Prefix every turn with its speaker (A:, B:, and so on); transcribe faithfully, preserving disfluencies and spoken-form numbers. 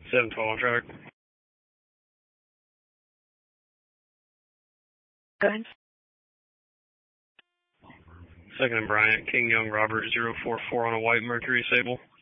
A: seven twelve on track.
B: Go ahead.
A: Second and Bryant, King Young Robert, zero four four on a white Mercury Sable.